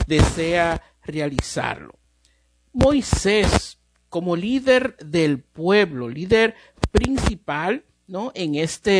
desea realizarlo. Moisés, como líder del pueblo, líder principal, ¿no?, en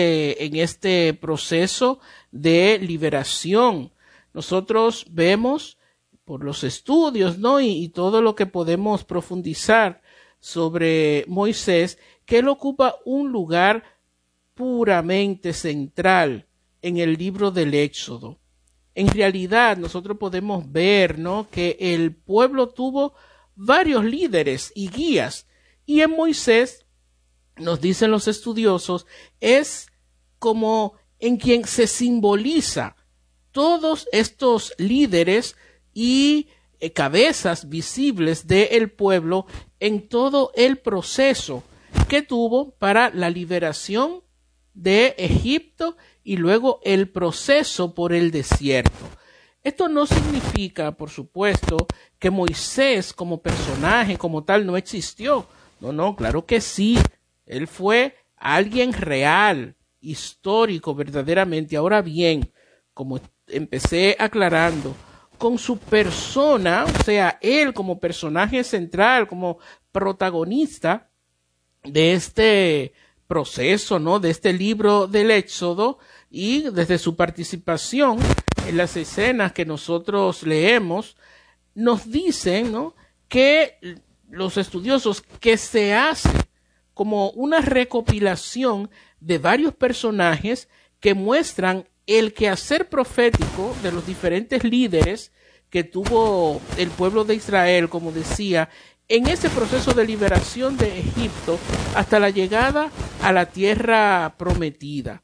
este proceso de liberación, nosotros vemos por los estudios, ¿no?, y todo lo que podemos profundizar sobre Moisés, que él ocupa un lugar puramente central en el libro del Éxodo. En realidad, nosotros podemos ver, ¿no?, que el pueblo tuvo varios líderes y guías, y en Moisés, nos dicen los estudiosos, es como en quien se simboliza todos estos líderes y cabezas visibles del pueblo en todo el proceso que tuvo para la liberación de Egipto y luego el proceso por el desierto. Esto no significa, por supuesto, que Moisés como personaje, como tal, no existió. No, claro que sí. Él fue alguien real, histórico, verdaderamente. Ahora bien, como empecé aclarando, con su persona, o sea, él como personaje central, como protagonista de este proceso, ¿no?, de este libro del Éxodo, y desde su participación en las escenas que nosotros leemos, nos dicen, ¿no?, que los estudiosos que se hace como una recopilación de varios personajes que muestran el quehacer profético de los diferentes líderes que tuvo el pueblo de Israel, como decía, en ese proceso de liberación de Egipto hasta la llegada a la tierra prometida.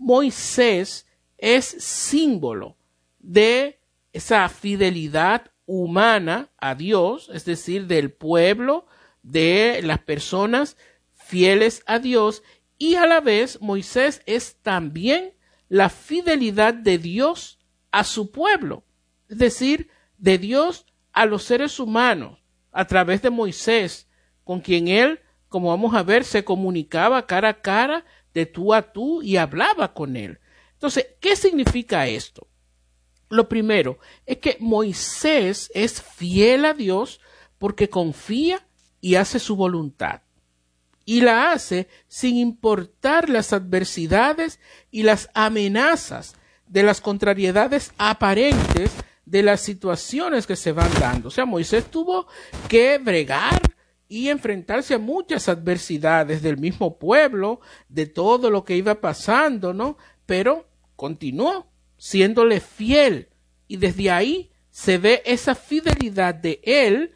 Moisés es símbolo de esa fidelidad humana a Dios, es decir, del pueblo, de las personas fieles a Dios, y a la vez Moisés es también la fidelidad de Dios a su pueblo, es decir, de Dios a los seres humanos a través de Moisés, con quien él, como vamos a ver, se comunicaba cara a cara, de tú a tú, y hablaba con él. Entonces, ¿qué significa esto? Lo primero es que Moisés es fiel a Dios porque confía y hace su voluntad. Y la hace sin importar las adversidades y las amenazas de las contrariedades aparentes de las situaciones que se van dando. O sea, Moisés tuvo que bregar y enfrentarse a muchas adversidades del mismo pueblo, de todo lo que iba pasando, ¿no? Pero continuó siéndole fiel, y desde ahí se ve esa fidelidad de él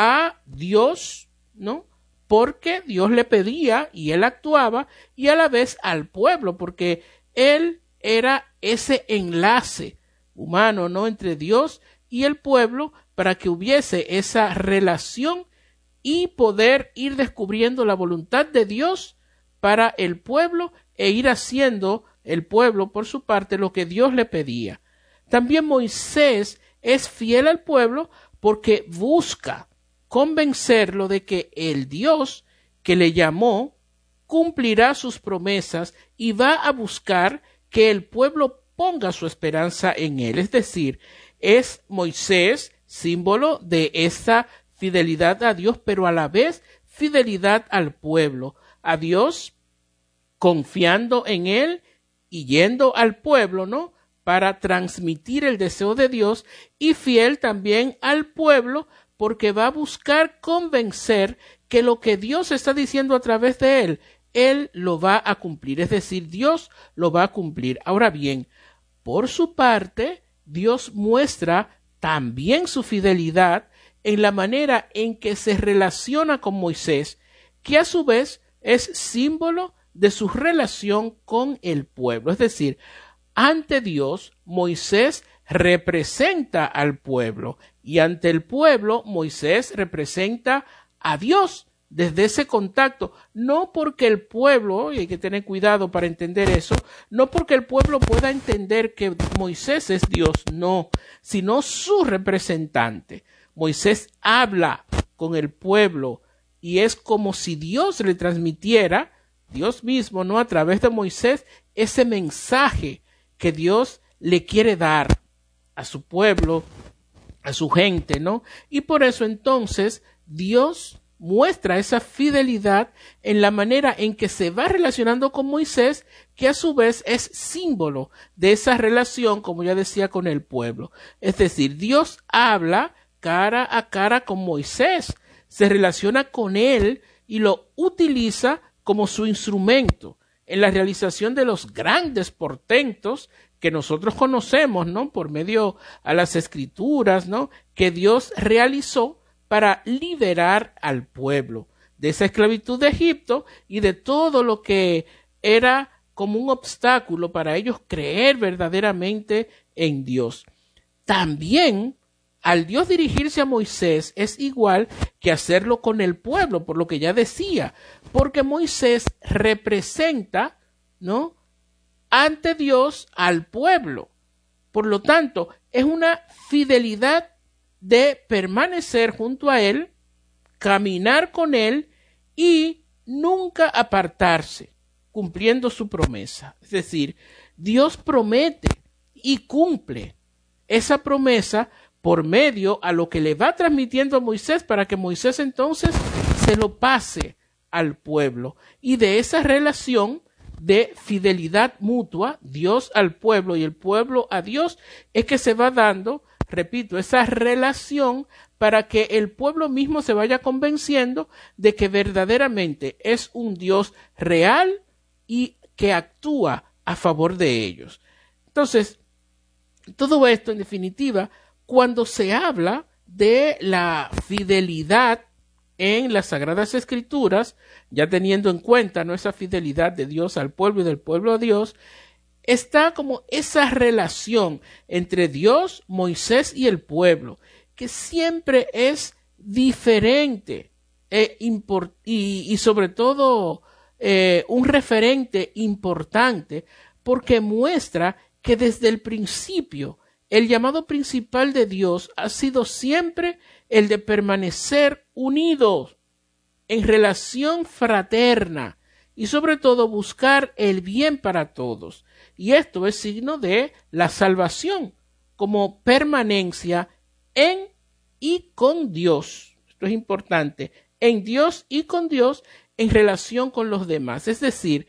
a Dios, ¿no?, porque Dios le pedía y él actuaba, y a la vez al pueblo, porque él era ese enlace humano, ¿no?, entre Dios y el pueblo, para que hubiese esa relación y poder ir descubriendo la voluntad de Dios para el pueblo e ir haciendo el pueblo por su parte lo que Dios le pedía. También Moisés es fiel al pueblo porque busca convencerlo de que el Dios que le llamó cumplirá sus promesas y va a buscar que el pueblo ponga su esperanza en él. Es decir, es Moisés símbolo de esa fidelidad a Dios, pero a la vez fidelidad al pueblo, a Dios confiando en él y yendo al pueblo, ¿no?, para transmitir el deseo de Dios, y fiel también al pueblo porque va a buscar convencer que lo que Dios está diciendo a través de él lo va a cumplir, es decir, Dios lo va a cumplir. Ahora bien, por su parte, Dios muestra también su fidelidad en la manera en que se relaciona con Moisés, que a su vez es símbolo de su relación con el pueblo. Es decir, ante Dios, Moisés representa al pueblo, y ante el pueblo, Moisés representa a Dios desde ese contacto, no porque el pueblo, y hay que tener cuidado para entender eso, no porque el pueblo pueda entender que Moisés es Dios, no, sino su representante. Moisés habla con el pueblo y es como si Dios le transmitiera, Dios mismo, ¿no?, a través de Moisés, ese mensaje que Dios le quiere dar a su pueblo a su gente, ¿no? Y por eso entonces Dios muestra esa fidelidad en la manera en que se va relacionando con Moisés, que a su vez es símbolo de esa relación, como ya decía, con el pueblo. Es decir, Dios habla cara a cara con Moisés, se relaciona con él y lo utiliza como su instrumento en la realización de los grandes portentos que nosotros conocemos, ¿no? Por medio a las escrituras, ¿no? Que Dios realizó para liberar al pueblo de esa esclavitud de Egipto y de todo lo que era como un obstáculo para ellos creer verdaderamente en Dios. También, al Dios dirigirse a Moisés es igual que hacerlo con el pueblo, por lo que ya decía, porque Moisés representa, ¿no?, ante Dios al pueblo. Por lo tanto, es una fidelidad de permanecer junto a él, caminar con él y nunca apartarse, cumpliendo su promesa. Es decir, Dios promete y cumple esa promesa por medio a lo que le va transmitiendo a Moisés para que Moisés entonces se lo pase al pueblo. Y de esa relación de fidelidad mutua, Dios al pueblo y el pueblo a Dios, es que se va dando, repito, esa relación para que el pueblo mismo se vaya convenciendo de que verdaderamente es un Dios real y que actúa a favor de ellos. Entonces, todo esto, en definitiva, cuando se habla de la fidelidad en las Sagradas Escrituras, ya teniendo en cuenta, ¿no?, esa fidelidad de Dios al pueblo y del pueblo a Dios, está como esa relación entre Dios, Moisés y el pueblo, que siempre es diferente y sobre todo un referente importante, porque muestra que desde el principio el llamado principal de Dios ha sido siempre el de permanecer unidos en relación fraterna y sobre todo buscar el bien para todos. Y esto es signo de la salvación como permanencia en y con Dios. Esto es importante, en Dios y con Dios en relación con los demás. Es decir,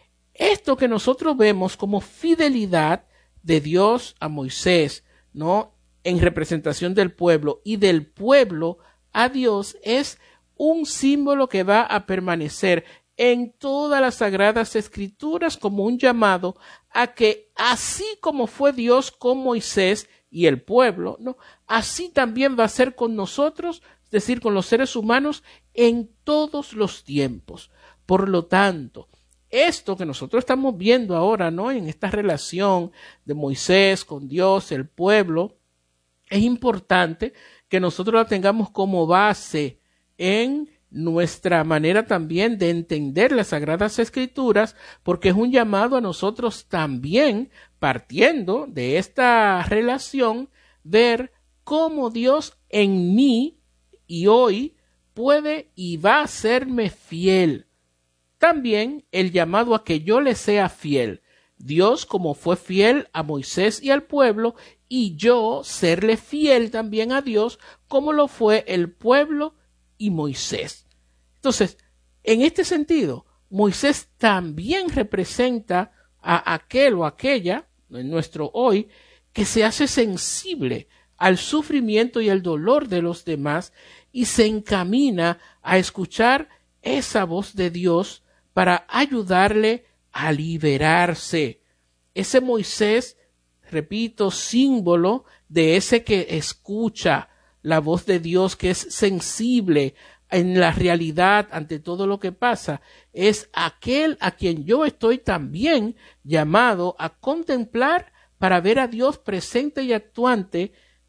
esto que nosotros vemos como fidelidad de Dios a Moisés, ¿no?, en representación del pueblo y del pueblo a Dios, es un símbolo que va a permanecer en todas las Sagradas Escrituras como un llamado a que así como fue Dios con Moisés y el pueblo, ¿no?, así también va a ser con nosotros, es decir, con los seres humanos en todos los tiempos. Por lo tanto, esto que nosotros estamos viendo ahora, ¿no?, en esta relación de Moisés con Dios, el pueblo, es importante que nosotros la tengamos como base en nuestra manera también de entender las Sagradas Escrituras, porque es un llamado a nosotros también, partiendo de esta relación, ver cómo Dios en mí y hoy puede y va a serme fiel. También el llamado a que yo le sea fiel. Dios como fue fiel a Moisés y al pueblo, y yo serle fiel también a Dios como lo fue el pueblo y Moisés. Entonces, en este sentido, Moisés también representa a aquel o aquella, en nuestro hoy, que se hace sensible al sufrimiento y al dolor de los demás y se encamina a escuchar esa voz de Dios para ayudarle a liberarse. Ese Moisés, repito, símbolo de ese que escucha la voz de Dios, que es sensible en la realidad ante todo lo que pasa, es aquel a quien yo estoy también llamado a contemplar para ver a Dios presente y actuante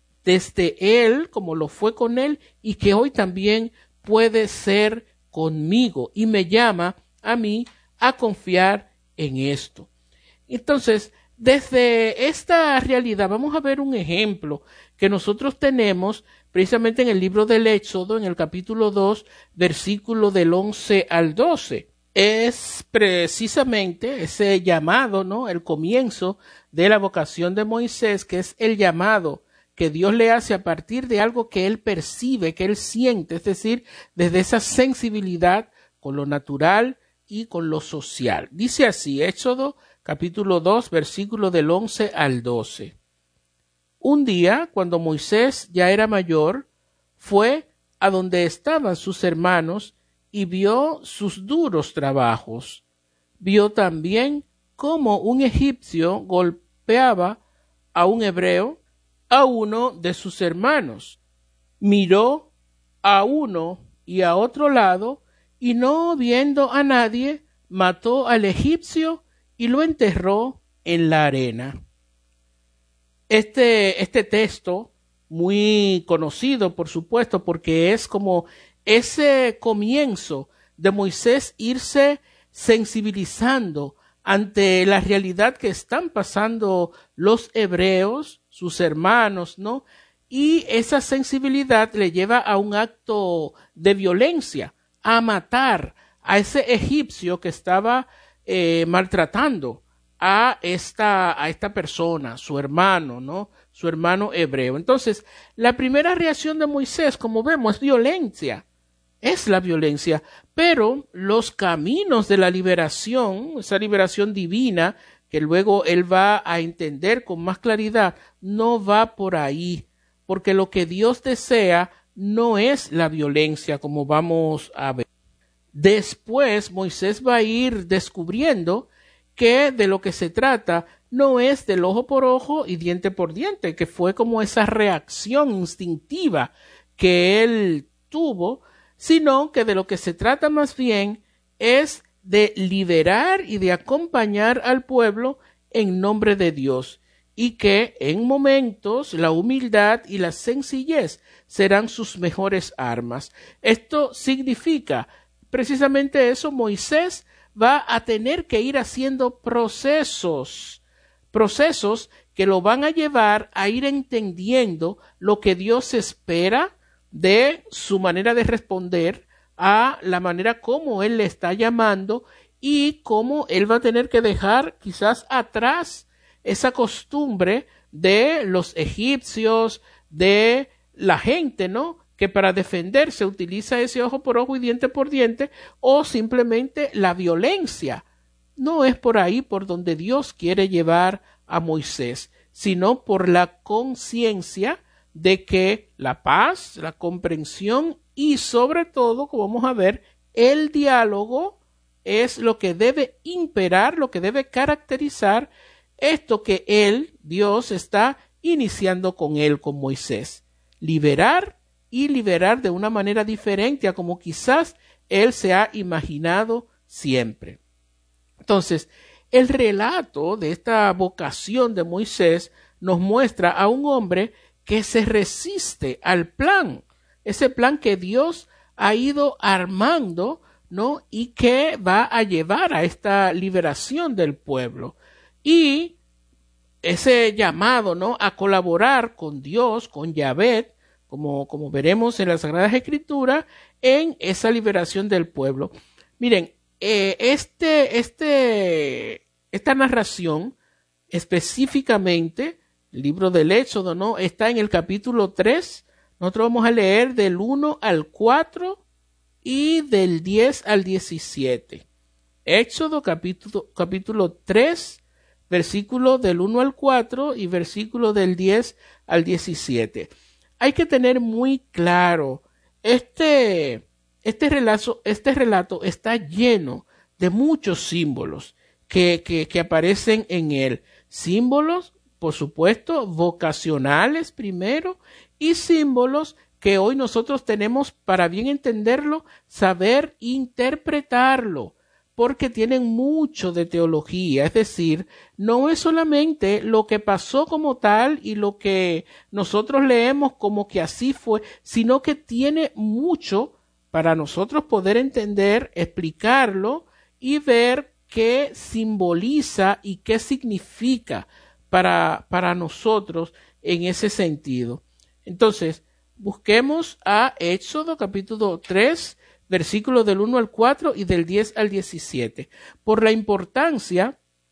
desde él, como lo fue con él, y que hoy también puede ser conmigo y me llama a mí a confiar en esto. Entonces, desde esta realidad vamos a ver un ejemplo que nosotros tenemos precisamente en el libro del Éxodo, en el capítulo 2, versículo del 11 al 12. Es precisamente ese llamado, ¿no?, el comienzo de la vocación de Moisés, que es el llamado que Dios le hace a partir de algo que él percibe, que él siente, es decir, desde esa sensibilidad con lo natural y con lo social. Dice así, Éxodo capítulo 2, versículo del 11 al 12. Un día, cuando Moisés ya era mayor, fue a donde estaban sus hermanos y vio sus duros trabajos. Vio también cómo un egipcio golpeaba a un hebreo, a uno de sus hermanos. Miró a uno y a otro lado, y no viendo a nadie, mató al egipcio y lo enterró en la arena. Este texto, muy conocido, por supuesto, porque es como ese comienzo de Moisés irse sensibilizando ante la realidad que están pasando los hebreos, sus hermanos, ¿no? Y esa sensibilidad le lleva a un acto de violencia, a matar a ese egipcio que estaba maltratando a esta persona, su hermano, ¿no? Su hermano hebreo. Entonces, la primera reacción de Moisés, como vemos, es violencia. Es la violencia, pero los caminos de la liberación, esa liberación divina, que luego él va a entender con más claridad, no va por ahí, porque lo que Dios desea no es la violencia, como vamos a ver. Después Moisés va a ir descubriendo que de lo que se trata no es del ojo por ojo y diente por diente, que fue como esa reacción instintiva que él tuvo, sino que de lo que se trata más bien es de liberar y de acompañar al pueblo en nombre de Dios, y que en momentos la humildad y la sencillez serán sus mejores armas. Esto significa precisamente eso. Moisés va a tener que ir haciendo procesos que lo van a llevar a ir entendiendo lo que Dios espera de su manera de responder a la manera como Él le está llamando, y cómo Él va a tener que dejar quizás atrás esa costumbre de los egipcios, de la gente, ¿no?, que para defenderse utiliza ese ojo por ojo y diente por diente, o simplemente la violencia. No es por ahí por donde Dios quiere llevar a Moisés, sino por la conciencia de que la paz, la comprensión y sobre todo, como vamos a ver, el diálogo es lo que debe imperar, lo que debe caracterizar esto que Dios, está iniciando con él, con Moisés. Liberar, y liberar de una manera diferente a como quizás él se ha imaginado siempre. Entonces, el relato de esta vocación de Moisés nos muestra a un hombre que se resiste al plan, ese plan que Dios ha ido armando, ¿no?, y que va a llevar a esta liberación del pueblo. Y ese llamado, ¿no?, a colaborar con Dios, con Yahvé, como veremos en las Sagradas Escrituras, en esa liberación del pueblo. Miren, esta narración específicamente, el libro del Éxodo, ¿no?, está en el capítulo 3. Nosotros vamos a leer del 1 al 4 y del 10 al 17. Éxodo capítulo 3, versículo del 1 al 4 y versículo del 10 al 17. Hay que tener muy claro, este relato está lleno de muchos símbolos que aparecen en él. Símbolos, por supuesto, vocacionales primero, y símbolos que hoy nosotros tenemos, para bien entenderlo, saber interpretarlo, porque tienen mucho de teología. Es decir, no es solamente lo que pasó como tal y lo que nosotros leemos como que así fue, sino que tiene mucho para nosotros poder entender, explicarlo y ver qué simboliza y qué significa para nosotros en ese sentido. Entonces, busquemos a Éxodo capítulo 3, versículos del 1 al 4 y del 10 al 17, por la importancia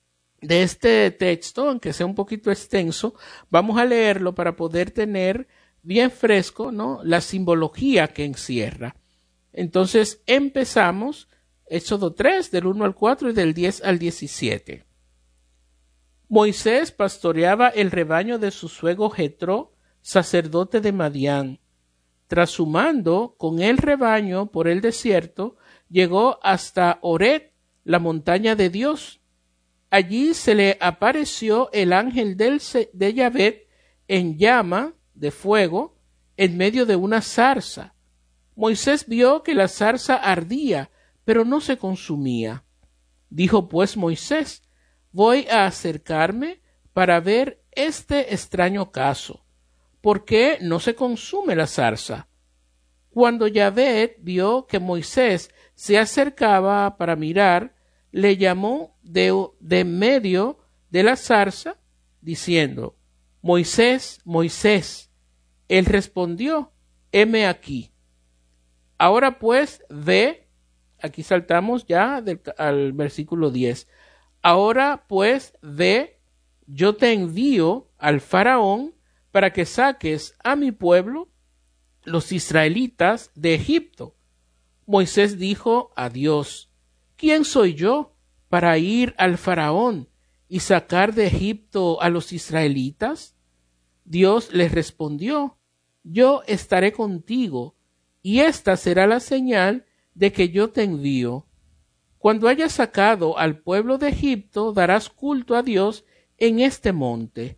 de este texto, aunque sea un poquito extenso, vamos a leerlo para poder tener bien fresco, ¿no?, la simbología que encierra. Entonces empezamos Éxodo 3, del 1 al 4 y del 10 al 17. Moisés pastoreaba el rebaño de su suegro Jetro, sacerdote de Madián. Tras su mando con el rebaño por el desierto, llegó hasta Horeb, la montaña de Dios. Allí se le apareció el ángel de Yahvé en llama de fuego en medio de una zarza. Moisés vio que la zarza ardía, pero no se consumía. Dijo pues Moisés: voy a acercarme para ver este extraño caso. ¿Por qué no se consume la zarza? Cuando Yahvé vio que Moisés se acercaba para mirar, le llamó de medio de la zarza, diciendo: Moisés, Moisés. Él respondió: heme aquí. Ahora pues ve, aquí saltamos ya al versículo 10. Ahora pues ve, yo te envío al faraón para que saques a mi pueblo, los israelitas, de Egipto. Moisés dijo a Dios: ¿quién soy yo para ir al faraón y sacar de Egipto a los israelitas? Dios les respondió: yo estaré contigo, y esta será la señal de que yo te envío. Cuando hayas sacado al pueblo de Egipto, darás culto a Dios en este monte.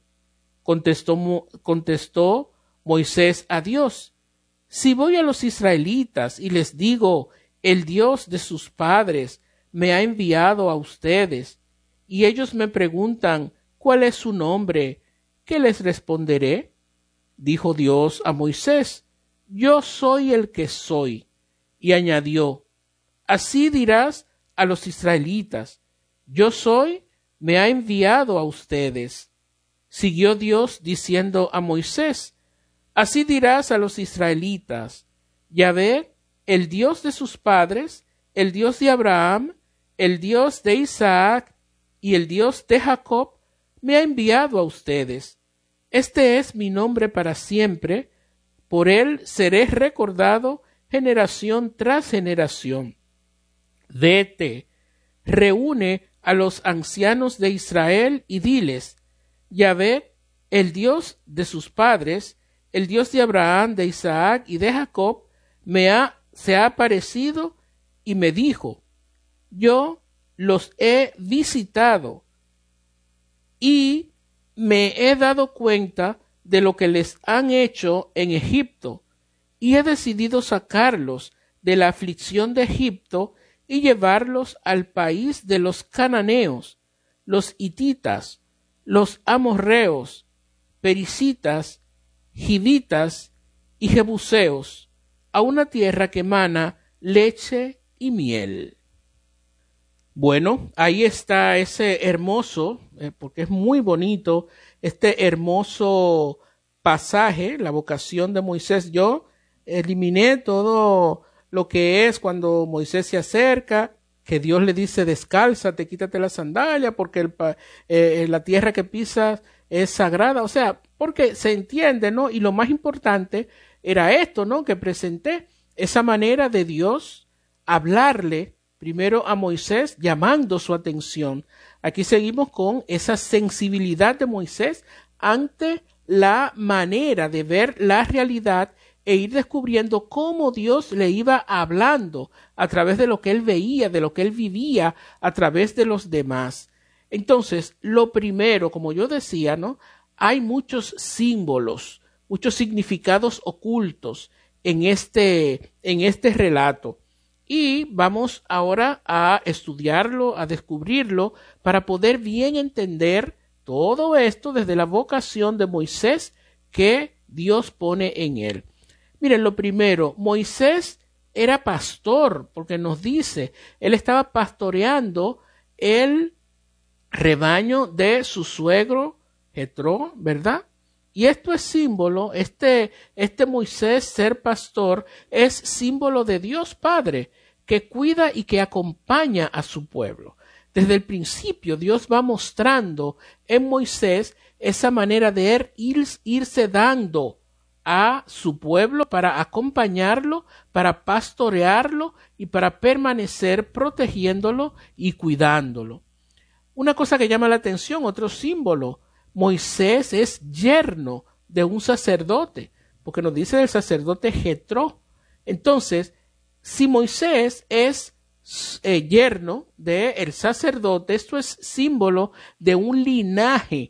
Contestó Moisés a Dios: si voy a los israelitas y les digo, el Dios de sus padres me ha enviado a ustedes, y ellos me preguntan, ¿cuál es su nombre?, ¿qué les responderé? Dijo Dios a Moisés: yo soy el que soy. Y añadió: así dirás a los israelitas: yo soy, me ha enviado a ustedes. Siguió Dios diciendo a Moisés: así dirás a los israelitas: Yahvé, el Dios de sus padres, el Dios de Abraham, el Dios de Isaac y el Dios de Jacob, me ha enviado a ustedes. Este es mi nombre para siempre, por él seré recordado generación tras generación. Vete, reúne a los ancianos de Israel y diles: Yahvé, el Dios de sus padres, el Dios de Abraham, de Isaac y de Jacob, se ha aparecido y me dijo: yo los he visitado y me he dado cuenta de lo que les han hecho en Egipto, y he decidido sacarlos de la aflicción de Egipto y llevarlos al país de los cananeos, los hititas, los amorreos, pericitas, hivitas y jebuseos, a una tierra que emana leche y miel. Bueno, ahí está ese hermoso, porque es muy bonito, este hermoso pasaje, la vocación de Moisés. Yo eliminé todo lo que es cuando Moisés se acerca, que Dios le dice: descálzate, quítate la sandalia, porque la tierra que pisas es sagrada. O sea, porque se entiende, ¿no? Y lo más importante era esto, ¿no?, que presenté, esa manera de Dios hablarle primero a Moisés, llamando su atención. Aquí seguimos con esa sensibilidad de Moisés ante la manera de ver la realidad e ir descubriendo cómo Dios le iba hablando a través de lo que él veía, de lo que él vivía, a través de los demás. Entonces, lo primero, como yo decía, ¿no?, hay muchos símbolos, muchos significados ocultos en este relato. Y vamos ahora a estudiarlo, a descubrirlo, para poder bien entender todo esto desde la vocación de Moisés que Dios pone en él. Miren, lo primero, Moisés era pastor, porque nos dice, él estaba pastoreando el rebaño de su suegro Jetro, ¿verdad? Y esto es símbolo, este Moisés ser pastor es símbolo de Dios Padre, que cuida y que acompaña a su pueblo. Desde el principio Dios va mostrando en Moisés esa manera de irse dando a su pueblo para acompañarlo, para pastorearlo y para permanecer protegiéndolo y cuidándolo. Una cosa que llama la atención, otro símbolo, Moisés es yerno de un sacerdote, porque nos dice el sacerdote Jetro. Entonces, si Moisés es yerno del sacerdote, esto es símbolo de un linaje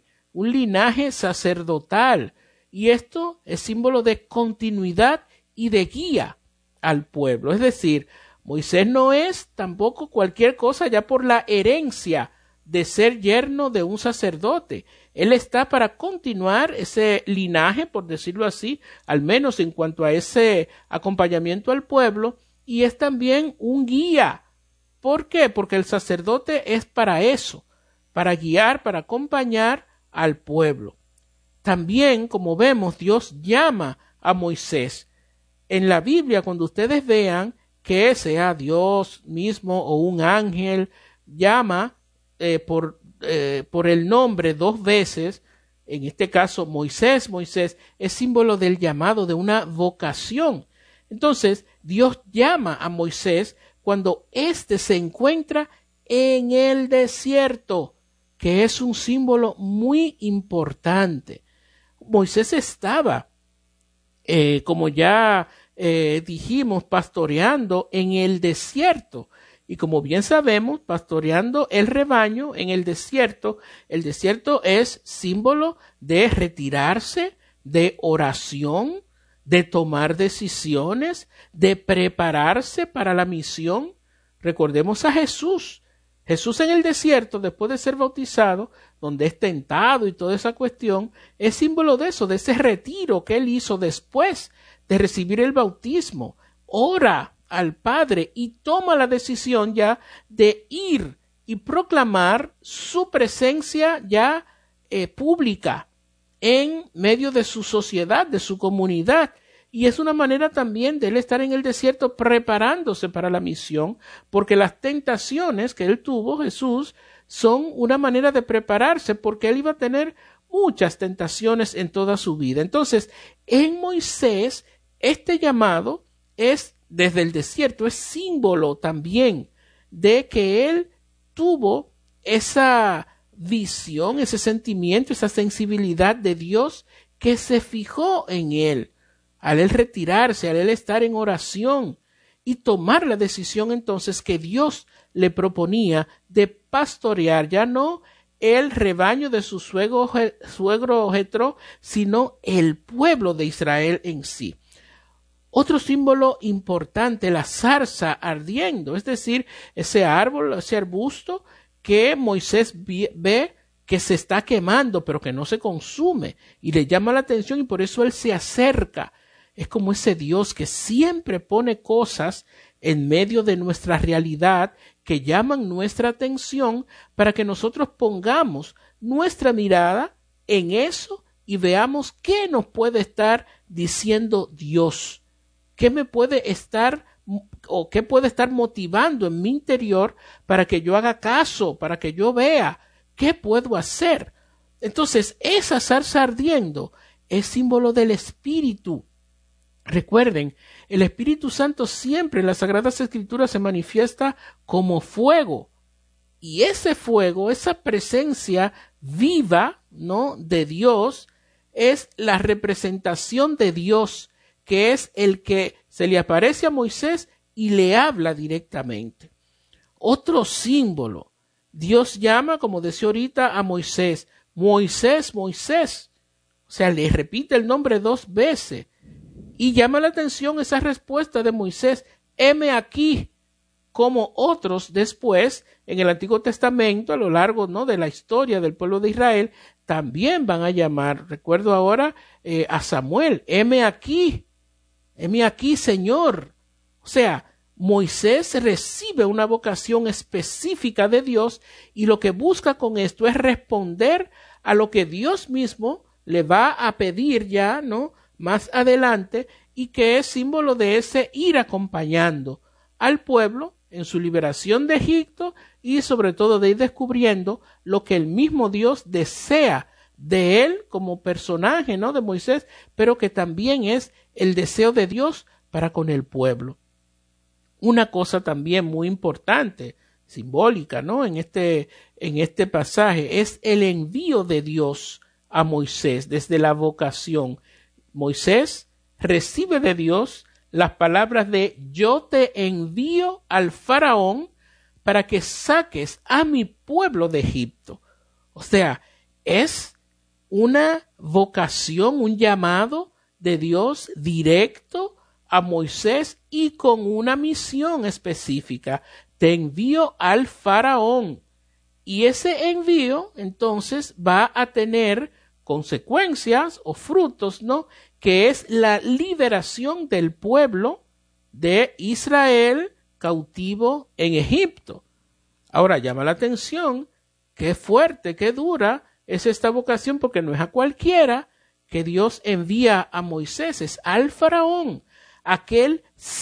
sacerdotal, y esto es símbolo de continuidad y de guía al pueblo. Es decir, Moisés no es tampoco cualquier cosa ya por la herencia de ser yerno de un sacerdote. Él está para continuar ese linaje, por decirlo así, al menos en cuanto a ese acompañamiento al pueblo, y es también un guía. ¿Por qué? Porque el sacerdote es para eso, para guiar, para acompañar al pueblo. También, como vemos, Dios llama a Moisés. En la Biblia, cuando ustedes vean que sea Dios mismo o un ángel, llama por el nombre 2 veces, en este caso Moisés, es símbolo del llamado, de una vocación. Entonces, Dios llama a Moisés cuando éste se encuentra en el desierto, que es un símbolo muy importante. Moisés estaba, como ya dijimos, pastoreando en el desierto. Y como bien sabemos, pastoreando el rebaño en el desierto es símbolo de retirarse, de oración, de tomar decisiones, de prepararse para la misión. Recordemos a Jesús. Jesús en el desierto, después de ser bautizado, donde es tentado y toda esa cuestión, es símbolo de eso, de ese retiro que él hizo después de recibir el bautismo. Ora al Padre y toma la decisión ya de ir y proclamar su presencia ya pública en medio de su sociedad, de su comunidad. Y es una manera también de él estar en el desierto preparándose para la misión, porque las tentaciones que él tuvo, Jesús, son una manera de prepararse, porque él iba a tener muchas tentaciones en toda su vida. Entonces, en Moisés, este llamado es desde el desierto, es símbolo también de que él tuvo esa visión, ese sentimiento, esa sensibilidad de Dios que se fijó en él. Al él retirarse, al él estar en oración y tomar la decisión entonces que Dios le proponía de pastorear ya no el rebaño de su suegro Jetro, sino el pueblo de Israel en sí. Otro símbolo importante, la zarza ardiendo, es decir, ese árbol, ese arbusto que Moisés ve que se está quemando, pero que no se consume, y le llama la atención y por eso él se acerca. Es como ese Dios que siempre pone cosas en medio de nuestra realidad que llaman nuestra atención para que nosotros pongamos nuestra mirada en eso y veamos qué nos puede estar diciendo Dios, qué me puede estar o qué puede estar motivando en mi interior para que yo haga caso, para que yo vea qué puedo hacer. Entonces, esa zarza ardiendo es símbolo del Espíritu. Recuerden, el Espíritu Santo siempre en las Sagradas Escrituras se manifiesta como fuego. Y ese fuego, esa presencia viva, ¿no?, de Dios, es la representación de Dios, que es el que se le aparece a Moisés y le habla directamente. Otro símbolo, Dios llama, como decía ahorita, a Moisés, Moisés, Moisés. O sea, le repite el nombre 2 veces. Y llama la atención esa respuesta de Moisés, heme aquí, como otros después en el Antiguo Testamento, a lo largo, ¿no?, de la historia del pueblo de Israel, también van a llamar, recuerdo ahora a Samuel, heme aquí, Señor. O sea, Moisés recibe una vocación específica de Dios y lo que busca con esto es responder a lo que Dios mismo le va a pedir ya, ¿no?, más adelante, y que es símbolo de ese ir acompañando al pueblo en su liberación de Egipto y sobre todo de ir descubriendo lo que el mismo Dios desea de él como personaje, ¿no? De Moisés, pero que también es el deseo de Dios para con el pueblo. Una cosa también muy importante, simbólica, ¿no? En este pasaje es el envío de Dios a Moisés desde la vocación. Moisés recibe de Dios las palabras de yo te envío al faraón para que saques a mi pueblo de Egipto. O sea, es una vocación, un llamado de Dios directo a Moisés y con una misión específica. Te envío al faraón. Y ese envío entonces va a tener consecuencias o frutos, ¿no? Que es la liberación del pueblo de Israel cautivo en Egipto. Ahora llama la atención qué fuerte, qué dura es esta vocación, porque no es a cualquiera que Dios envía a Moisés, es al faraón, aquel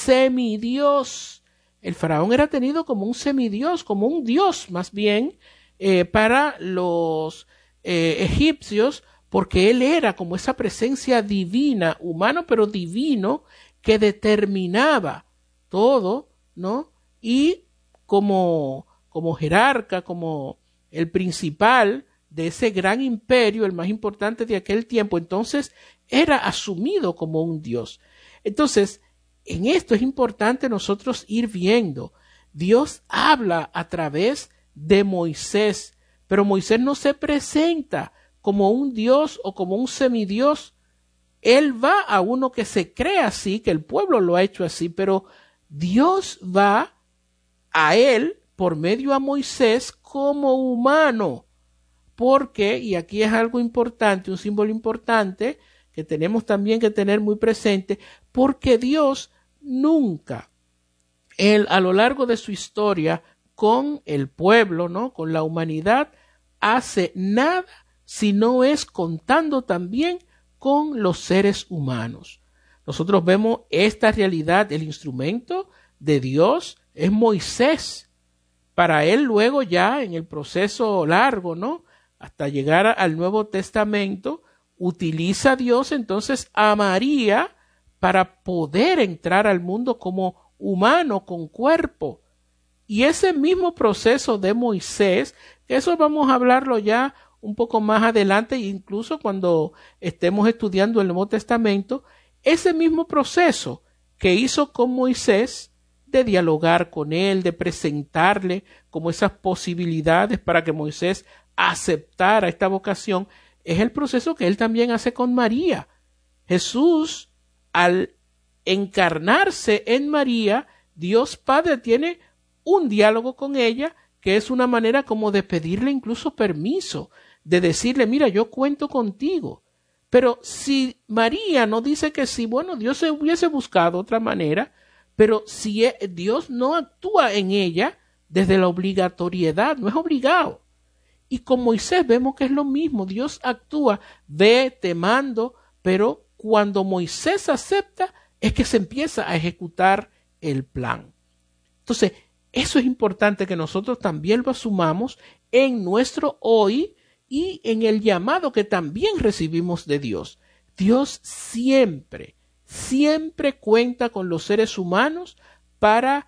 semidios. El faraón era tenido como un semidios, como un dios más bien, para los egipcios, porque él era como esa presencia divina, humano pero divino, que determinaba todo, ¿no? Y como jerarca, como el principal de ese gran imperio, el más importante de aquel tiempo, entonces era asumido como un dios. Entonces, en esto es importante nosotros ir viendo. Dios habla a través de Moisés, pero Moisés no se presenta como un dios o como un semidios. Él va a uno que se cree así, que el pueblo lo ha hecho así, pero Dios va a él por medio a Moisés como humano. Porque, y aquí es algo importante, un símbolo importante que tenemos también que tener muy presente, porque Dios nunca, él a lo largo de su historia con el pueblo, ¿no? Con la humanidad, hace nada si no es contando también con los seres humanos. Nosotros vemos esta realidad, el instrumento de Dios es Moisés. Para él luego ya en el proceso largo, ¿no? Hasta llegar al Nuevo Testamento, utiliza Dios entonces a María para poder entrar al mundo como humano, con cuerpo. Y ese mismo proceso de Moisés, eso vamos a hablarlo ya un poco más adelante, incluso cuando estemos estudiando el Nuevo Testamento, ese mismo proceso que hizo con Moisés, de dialogar con él, de presentarle como esas posibilidades para que Moisés aceptara esta vocación, es el proceso que él también hace con María. Jesús, al encarnarse en María, Dios Padre tiene un diálogo con ella que es una manera como de pedirle incluso permiso, de decirle, mira, yo cuento contigo. Pero si María no dice que sí, bueno, Dios se hubiese buscado otra manera, pero si Dios no actúa en ella desde la obligatoriedad, no es obligado. Y con Moisés vemos que es lo mismo, Dios actúa, ve, te mando, pero cuando Moisés acepta es que se empieza a ejecutar el plan. Entonces, eso es importante que nosotros también lo asumamos en nuestro hoy y en el llamado que también recibimos de Dios. Dios siempre cuenta con los seres humanos para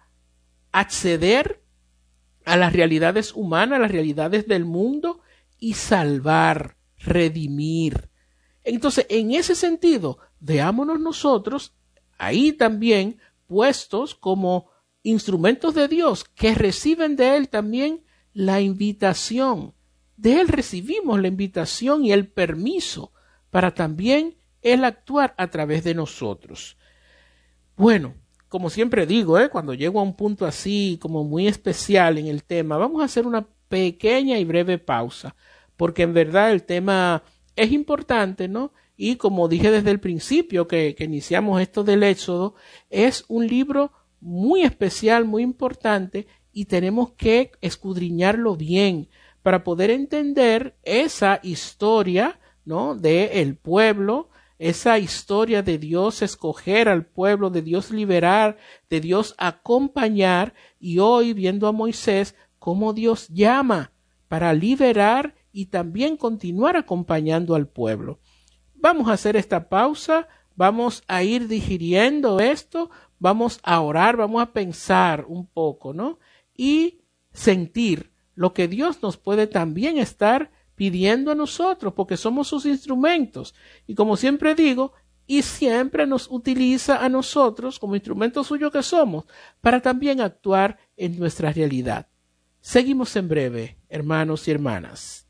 acceder a las realidades humanas, a las realidades del mundo y salvar, redimir. Entonces, en ese sentido, veámonos nosotros ahí también puestos como instrumentos de Dios que reciben de Él también la invitación. De Él recibimos la invitación y el permiso para también Él actuar a través de nosotros. Bueno, como siempre digo, cuando llego a un punto así como muy especial en el tema, vamos a hacer una pequeña y breve pausa, porque en verdad el tema es importante, ¿no? Y como dije desde el principio que iniciamos esto del Éxodo, es un libro muy especial, muy importante, y tenemos que escudriñarlo bien para poder entender esa historia, ¿no? del pueblo esa historia de Dios escoger al pueblo, de Dios liberar, de Dios acompañar, y hoy viendo a Moisés cómo Dios llama para liberar y también continuar acompañando al pueblo. Vamos a hacer esta pausa, vamos a ir digiriendo esto, vamos a orar, vamos a pensar un poco, ¿no? Y sentir lo que Dios nos puede también estar pidiendo a nosotros, porque somos sus instrumentos. Y como siempre digo, y siempre nos utiliza a nosotros como instrumentos suyos que somos, para también actuar en nuestra realidad. Seguimos en breve, hermanos y hermanas.